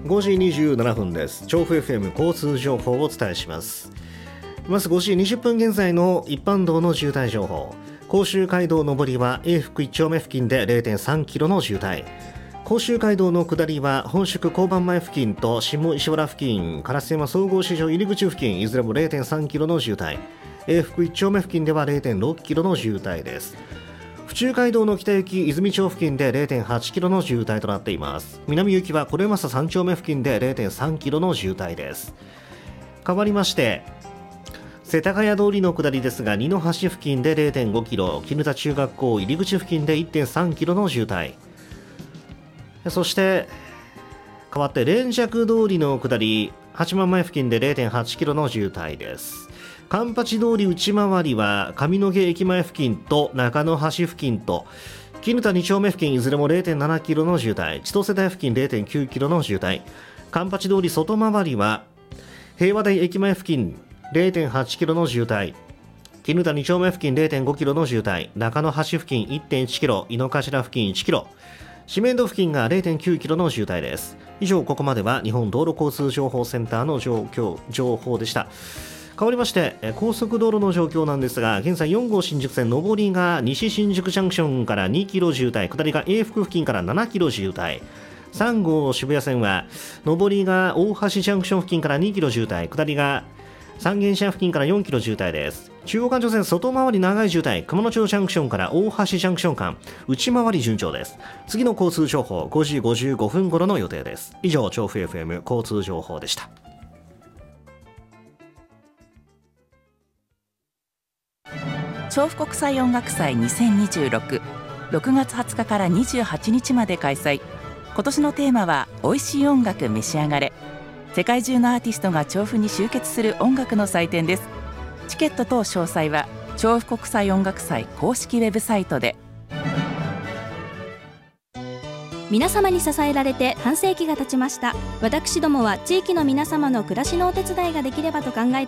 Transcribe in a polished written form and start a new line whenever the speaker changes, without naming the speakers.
5時27分です。調布 FM 交通情報をお伝えします。まず5時20分現在の一般道の渋滞情報。甲州街道上りは永福1丁目付近で 0.3 キロの渋滞。甲州街道の下りは本宿交番前付近と下石原付近、烏山総合市場入り口付近いずれも 0.3 キロの渋滞。永福1丁目付近では 0.6 キロの渋滞です。府中街道の北行き泉町付近で 0.8 キロの渋滞となっています。南行きは是政3丁目付近で 0.3 キロの渋滞です。変わりまして世田谷通りの下りですが、二の橋付近で 0.5 キロ、絹田中学校入り口付近で 1.3 キロの渋滞。そして変わって連雀通りの下り八幡前付近で 0.8 キロの渋滞です。環八通り内回りは上野毛駅前付近と中野橋付近と絹田2丁目付近いずれも 0.7 キロの渋滞。千歳台付近 0.9 キロの渋滞。環八通り外回りは平和台駅前付近 0.8 キロの渋滞。絹田2丁目付近 0.5 キロの渋滞。中野橋付近 1.1 キロ、井の頭付近1キロ、四面道付近が 0.9 キロの渋滞です。以上、ここまでは日本道路交通情報センターの情報でした。変わりまして高速道路の状況なんですが、現在4号新宿線上りが西新宿ジャンクションから2キロ渋滞、下りが永福付近から7キロ渋滞。3号渋谷線は上りが大橋ジャンクション付近から2キロ渋滞、下りが三軒茶屋付近から4キロ渋滞です。中央環状線外回り長い渋滞、熊野町ジャンクションから大橋ジャンクション間内回り順調です。次の交通情報5時55分頃の予定です。以上、調布 FM 交通情報でした。
調布国際音楽祭2026、6月20日から28日まで開催。今年のテーマは美味しい音楽召し上がれ。世界中のアーティストが調布に集結する音楽の祭典です。チケット等詳細は調布国際音楽祭公式ウェブサイトで。
皆様に支えられて半世紀が経ちました。私どもは地域の皆様の暮らしのお手伝いができればと考え